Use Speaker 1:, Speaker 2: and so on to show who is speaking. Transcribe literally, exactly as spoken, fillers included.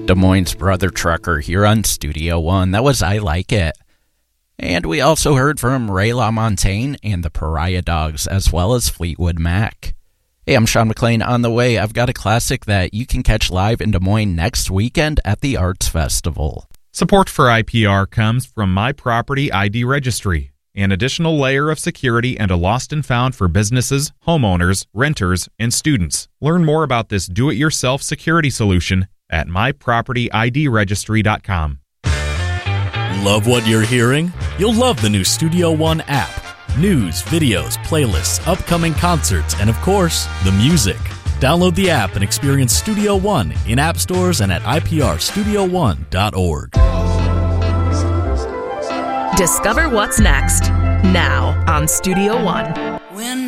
Speaker 1: Des Moines' Brother Trucker here on Studio One. That was I Like It. And we also heard from Ray LaMontagne and the Pariah Dogs, as well as Fleetwood Mac. Hey, I'm Sean McLean. On the way, I've got a classic that you can catch live in Des Moines next weekend at the Arts Festival.
Speaker 2: Support for I P R comes from My Property I D Registry, an additional layer of security and a lost and found for businesses, homeowners, renters, and students. Learn more about this do-it-yourself security solution at my property I D registry dot com.
Speaker 3: Love what you're hearing? You'll love the new Studio One app. News, videos, playlists, upcoming concerts, and of course, the music. Download the app and experience Studio One in app stores and at I P R studio one dot org.
Speaker 4: Discover what's next, now on Studio One.
Speaker 5: When